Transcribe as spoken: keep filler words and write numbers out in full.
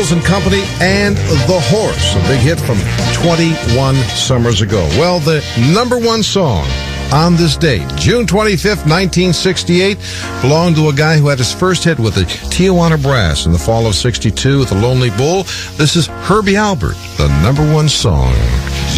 Beatles and Company and The Horse, a big hit from twenty-one summers ago. Well, the number one song on this date, June twenty-fifth, nineteen sixty-eight, belonged to a guy who had his first hit with the Tijuana Brass in the fall of sixty-two with The Lonely Bull. This is Herbie Albert, the number one song.